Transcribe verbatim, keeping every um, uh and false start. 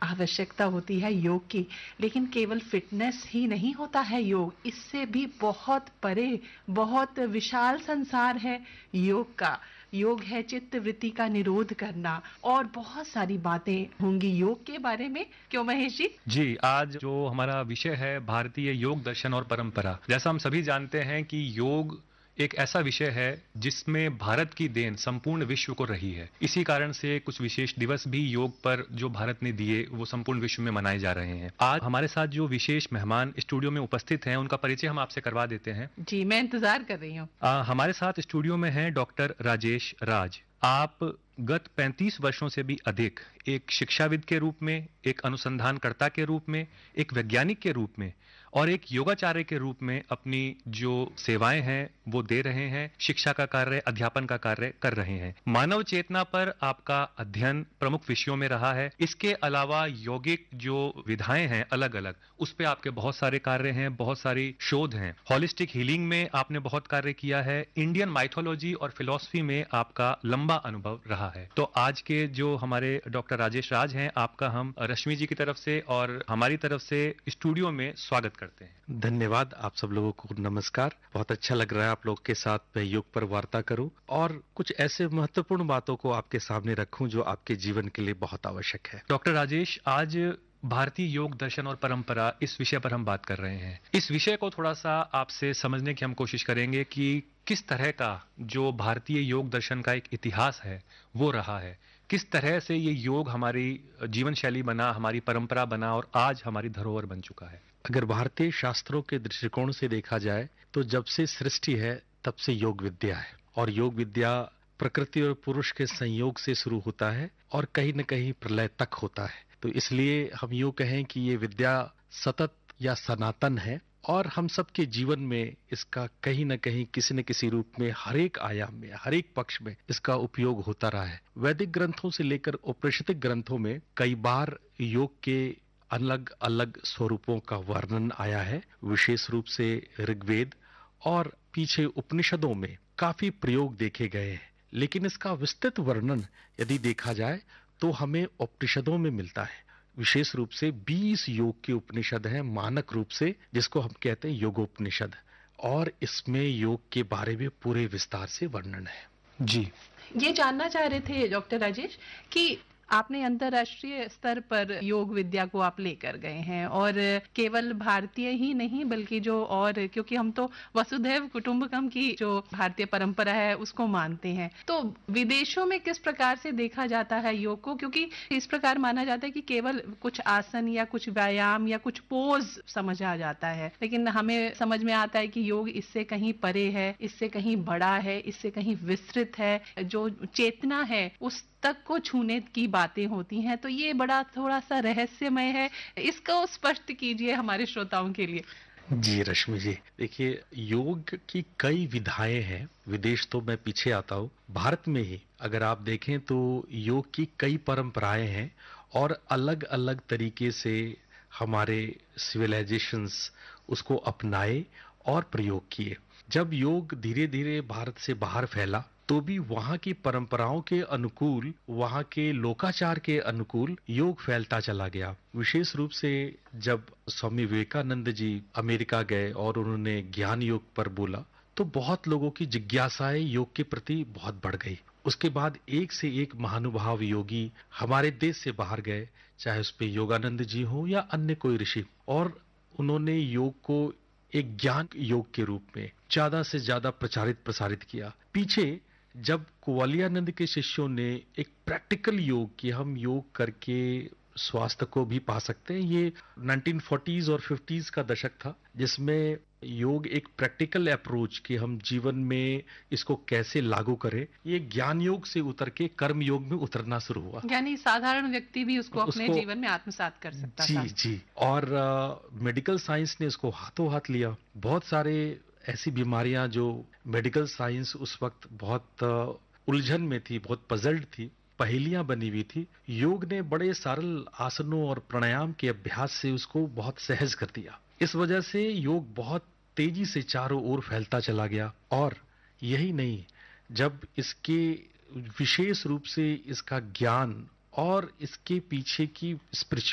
आवश्यकता होती है योग की, लेकिन केवल फिटनेस ही नहीं होता है योग, इससे भी बहुत परे, बहुत विशाल संसार है योग का। योग है चित्त वृत्ति का निरोध करना, और बहुत सारी बातें होंगी योग के बारे में, क्यों महेश जी? जी, आज जो हमारा विषय है भारतीय योग दर्शन और परंपरा। जैसा हम सभी जानते हैं कि योग एक ऐसा विषय है जिसमें भारत की देन संपूर्ण विश्व को रही है। इसी कारण से कुछ विशेष दिवस भी योग पर जो भारत ने दिए वो संपूर्ण विश्व में मनाए जा रहे हैं। आज हमारे साथ जो विशेष मेहमान स्टूडियो में उपस्थित हैं उनका परिचय हम आपसे करवा देते हैं। जी, मैं इंतजार कर रही हूँ। आ, हमारे साथ स्टूडियो में हैं डॉक्टर राजेश राज। आप गत पैंतीस वर्षों से भी अधिक एक शिक्षाविद के रूप में, एक अनुसंधानकर्ता के रूप में, एक वैज्ञानिक के रूप में और एक योगाचार्य के रूप में अपनी जो सेवाएं हैं वो दे रहे हैं। शिक्षा का कार्य, अध्यापन का कार्य कर रहे हैं। मानव चेतना पर आपका अध्ययन प्रमुख विषयों में रहा है। इसके अलावा यौगिक जो विधाएं हैं अलग अलग, उस पे आपके बहुत सारे कार्य हैं, बहुत सारी शोध हैं। हॉलिस्टिक हीलिंग में आपने बहुत कार्य किया है। इंडियन माइथोलॉजी और फिलॉसफी में आपका लंबा अनुभव रहा है। तो आज के जो हमारे डॉक्टर राजेश राज हैं, आपका हम रश्मि जी की तरफ से और हमारी तरफ से स्टूडियो में स्वागत करते हैं। धन्यवाद। आप सब लोगों को नमस्कार। बहुत अच्छा लग रहा है आप लोग के साथ मैं योग पर वार्ता करूं और कुछ ऐसे महत्वपूर्ण बातों को आपके सामने रखूं जो आपके जीवन के लिए बहुत आवश्यक है। डॉक्टर राजेश, आज भारतीय योग दर्शन और परंपरा इस विषय पर हम बात कर रहे हैं। इस विषय को थोड़ा सा आपसे समझने की हम कोशिश करेंगे कि किस तरह का जो भारतीय योग दर्शन का एक इतिहास है वो रहा है, किस तरह से ये योग हमारी जीवन शैली बना, हमारी परंपरा बना और आज हमारी धरोहर बन चुका है। अगर भारतीय शास्त्रों के दृष्टिकोण से देखा जाए तो जब से सृष्टि है तब से योग विद्या है, और योग विद्या प्रकृति और पुरुष के संयोग से शुरू होता है और कहीं न कहीं प्रलय तक होता है। तो इसलिए हम यूं कहें कि ये विद्या सतत या सनातन है और हम सबके जीवन में इसका कहीं न कहीं किसी न किसी रूप में हर एक आयाम में, हर एक पक्ष में इसका उपयोग होता रहा है। वैदिक ग्रंथों से लेकर औपनिषदिक ग्रंथों में कई बार योग के अलग अलग स्वरूपों का वर्णन आया है। विशेष रूप से ऋग्वेद और पीछे उपनिषदों में काफी प्रयोग देखे गए हैं, लेकिन इसका विस्तृत वर्णन यदि देखा जाए तो हमें उपनिषदों में मिलता है। विशेष रूप से बीस योग के उपनिषद हैं मानक रूप से, जिसको हम कहते हैं योगोपनिषद, और इसमें योग के बारे में पूरे विस्तार से वर्णन है। जी, ये जानना चाह रहे थे डॉक्टर राजेश कि आपने अंतर्राष्ट्रीय स्तर पर योग विद्या को आप लेकर गए हैं, और केवल भारतीय ही नहीं बल्कि जो और, क्योंकि हम तो वसुधैव कुटुंबकम की जो भारतीय परंपरा है उसको मानते हैं, तो विदेशों में किस प्रकार से देखा जाता है योग को? क्योंकि इस प्रकार माना जाता है कि केवल कुछ आसन या कुछ व्यायाम या कुछ पोज समझ आ जाता है, लेकिन हमें समझ में आता है कि योग इससे कहीं परे है, इससे कहीं बड़ा है, इससे कहीं विस्तृत है। जो चेतना है उस तक को छूने की बातें होती हैं, तो ये बड़ा थोड़ा सा रहस्यमय है, इसको स्पष्ट कीजिए हमारे श्रोताओं के लिए। जी रश्मि जी, देखिए योग की कई विधाएं हैं। विदेश तो मैं पीछे आता हूँ, भारत में ही अगर आप देखें तो योग की कई परंपराएं हैं और अलग अलग तरीके से हमारे सिविलाइजेशंस उसको अपनाए और प्रयोग किए। जब योग धीरे धीरे भारत से बाहर फैला तो भी वहां की परंपराओं के अनुकूल, वहां के लोकाचार के अनुकूल योग फैलता चला गया। विशेष रूप से जब स्वामी विवेकानंद जी अमेरिका गए और उन्होंने ज्ञान योग पर बोला तो बहुत लोगों की जिज्ञासाएं योग के प्रति बहुत बढ़ गई। उसके बाद एक से एक महानुभाव योगी हमारे देश से बाहर गए, चाहे उस पे योगानंद जी हो या अन्य कोई ऋषि, और उन्होंने योग को एक ज्ञान योग के रूप में ज्यादा से ज्यादा प्रचारित प्रसारित किया। पीछे जब कुवालियानंद के शिष्यों ने एक प्रैक्टिकल योग कि हम योग करके स्वास्थ्य को भी पा सकते हैं, ये नाइनटीन फोर्टीज़ और फिफ्टीज़ का दशक था जिसमें योग एक प्रैक्टिकल अप्रोच कि हम जीवन में इसको कैसे लागू करें, ये ज्ञान योग से उतर के कर्म योग में उतरना शुरू हुआ। यानी साधारण व्यक्ति भी उसको, उसको अपने जीवन में आत्मसात कर सकता जी, था। जी, और मेडिकल uh, साइंस ने इसको हाथों हाथ लिया। बहुत सारे ऐसी बीमारियां जो मेडिकल साइंस उस वक्त बहुत उलझन में थी, बहुत पजल्ड थी, पहेलियां बनी हुई थी, योग ने बड़े सरल आसनों और प्राणायाम के अभ्यास से उसको बहुत सहज कर दिया। इस वजह से योग बहुत तेजी से चारों ओर फैलता चला गया। और यही नहीं, जब इसके विशेष रूप से इसका ज्ञान और इसके पीछे की स्पिरिचुअल